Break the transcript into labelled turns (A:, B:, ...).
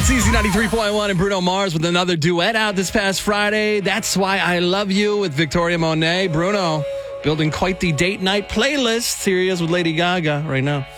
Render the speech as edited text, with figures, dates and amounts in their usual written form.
A: It's Easy 93.1 and Bruno Mars with another duet out this past Friday. That's Why I Love You with Victoria Monet. Bruno building quite the date night playlist. Here he is with Lady Gaga right now.